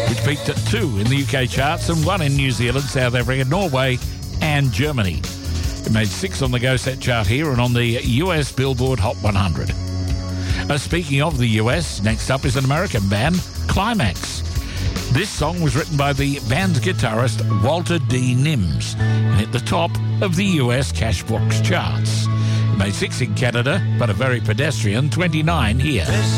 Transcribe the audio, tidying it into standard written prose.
which peaked at 2 in the UK charts and 1 in New Zealand, South Africa, Norway and Germany. It made 6 on the Go Set chart here and on the US Billboard Hot 100. Speaking of the US, next up is an American band, Climax. This song was written by the band's guitarist Walter D. Nims and hit the top of the US Cashbox charts. It made 6 in Canada, but a very pedestrian 29 here.